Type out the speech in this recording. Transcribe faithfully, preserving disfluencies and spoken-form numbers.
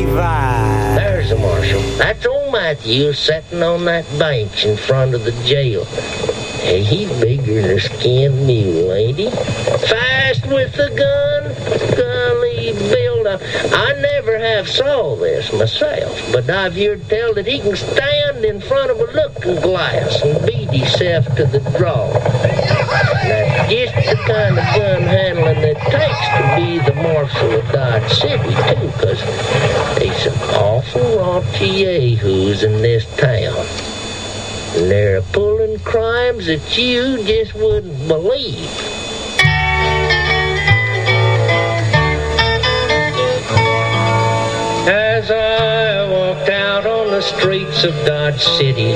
twenty-five. There's the marshal. That's old Matthew sitting on that bench in front of the jail. Hey, he's bigger than a skinned mule, ain't he? Fast with the gun. Golly, Bill, I, I never have saw this myself, but I've heard tell that he can stand in front of a looking glass and beat himself to the draw. That's just the kind of gun handling it takes to be the marshal of Dodge City, too, because there's some awful raunchy yahoos in this town. And they're pulling crimes that you just wouldn't believe. As I walked out on the streets of Dodge City,